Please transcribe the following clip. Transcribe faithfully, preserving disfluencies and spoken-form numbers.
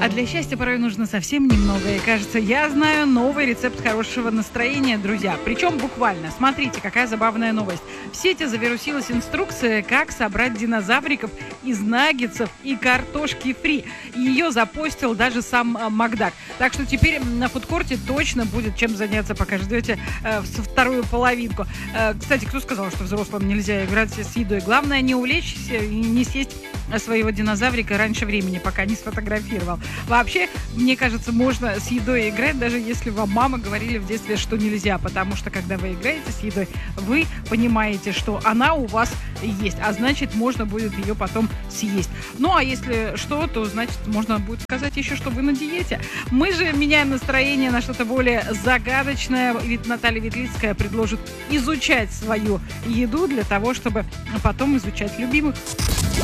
А для счастья порой нужно совсем немного. И кажется, я знаю новый рецепт хорошего настроения, друзья. Причем буквально. Смотрите, какая забавная новость. В сети завирусилась инструкция, как собрать динозавриков из наггетсов и картошки фри. Ее запостил даже сам Макдак. Так что теперь на фудкорте точно будет чем заняться, пока ждете э, вторую половинку. Э, кстати, кто сказал, что взрослым нельзя играть с едой? Главное не увлечься и не съесть своего динозаврика раньше времени, пока не сфотографировал. Вообще, мне кажется, можно с едой играть, даже если вам мама говорили в детстве, что нельзя, потому что, когда вы играете с едой, вы понимаете, что она у вас есть, а значит, можно будет ее потом съесть. Ну, а если что, то, значит, можно будет сказать еще, что вы на диете. Мы же меняем настроение на что-то более загадочное, ведь Наталья Ветлицкая предложит изучать свою еду для того, чтобы потом изучать любимых.